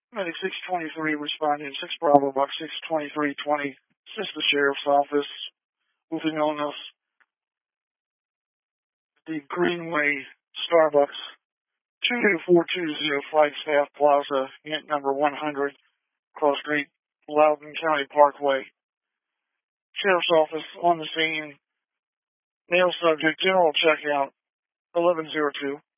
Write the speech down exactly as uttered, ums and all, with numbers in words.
Medic six twenty-three responding six Bravo Buck six twenty-three twenty. Assist the Sheriff's Office. Moving on us. The Greenway Starbucks. two two four two zero Flagstaff Plaza, unit number one hundred, Cross Street, Loudoun County Parkway. Sheriff's Office on the scene. Male subject, general checkout, eleven oh two.